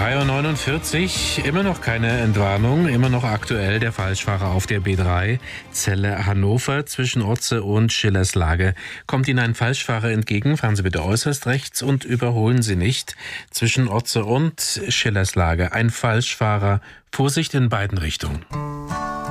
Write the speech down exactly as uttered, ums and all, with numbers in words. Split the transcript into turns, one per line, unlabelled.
drei Uhr neunundvierzig, immer noch keine Entwarnung, immer noch aktuell der Falschfahrer auf der B drei, Celle Hannover, zwischen Otze und Schillerslage. Kommt Ihnen ein Falschfahrer entgegen, fahren Sie bitte äußerst rechts und überholen Sie nicht. Zwischen Otze und Schillerslage ein Falschfahrer, Vorsicht in beiden Richtungen.